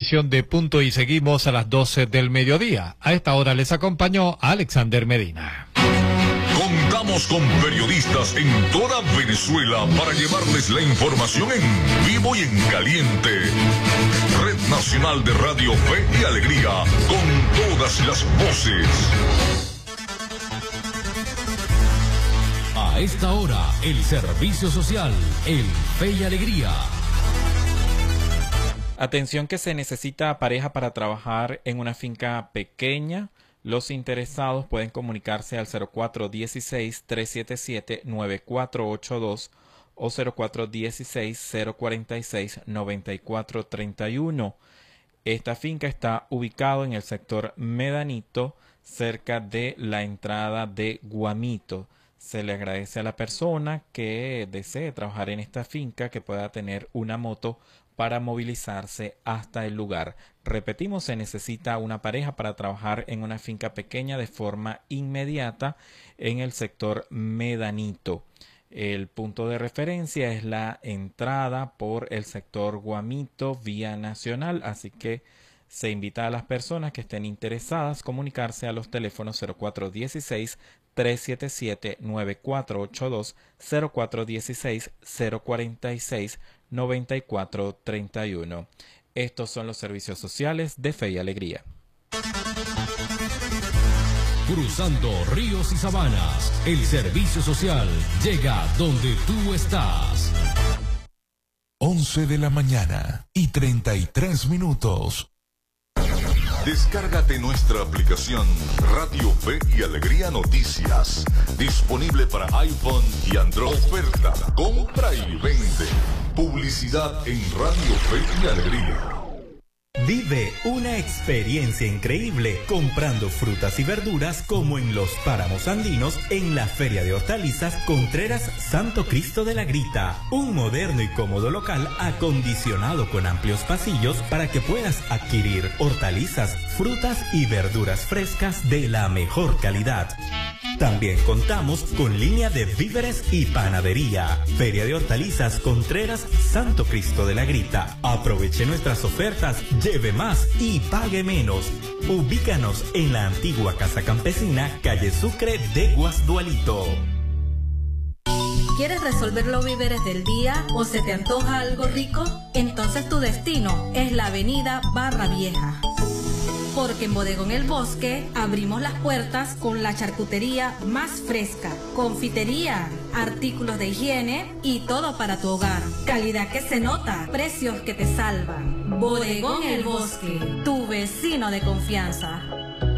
edición de Punto y Seguimos a las 12 del mediodía. A esta hora les acompañó Alexander Medina. Contamos con periodistas en toda Venezuela para llevarles la información en vivo y en caliente. Red Nacional de Radio Fe y Alegría, con todas las voces. A esta hora, el servicio social, el Fe y Alegría. Atención que se necesita pareja para trabajar en una finca pequeña. Los interesados pueden comunicarse al 0416-377-9482 o 0416-046-9431. Esta finca está ubicada en el sector Medanito, cerca de la entrada de Guamito. Se le agradece a la persona que desee trabajar en esta finca que pueda tener una moto para movilizarse hasta el lugar. Repetimos, se necesita una pareja para trabajar en una finca pequeña de forma inmediata en el sector Medanito. El punto de referencia es la entrada por el sector Guamito, vía nacional, así que se invita a las personas que estén interesadas a comunicarse a los teléfonos 0416-377-9482, 0416-046-9431. Estos son los servicios sociales de Fe y Alegría. Cruzando ríos y sabanas, el servicio social llega donde tú estás. 11 de la mañana y 33 minutos. Descárgate nuestra aplicación Radio Fe y Alegría Noticias, disponible para iPhone y Android. Oferta, compra y vende. Publicidad en Radio Fe y Alegría. Vive una experiencia increíble comprando frutas y verduras como en los páramos andinos en la Feria de Hortalizas Contreras Santo Cristo de la Grita. Un moderno y cómodo local acondicionado con amplios pasillos para que puedas adquirir hortalizas, frutas y verduras frescas de la mejor calidad. También contamos con línea de víveres y panadería. Feria de Hortalizas Contreras Santo Cristo de la Grita. Aproveche nuestras ofertas, lleve más y pague menos. Ubícanos en la antigua Casa Campesina, calle Sucre de Guasdualito. ¿Quieres resolver los víveres del día o se te antoja algo rico? Entonces tu destino es la avenida Barra Vieja. Porque en Bodegón El Bosque abrimos las puertas con la charcutería más fresca, confitería, artículos de higiene y todo para tu hogar. Calidad que se nota, precios que te salvan. Bodegón El Bosque, tu vecino de confianza.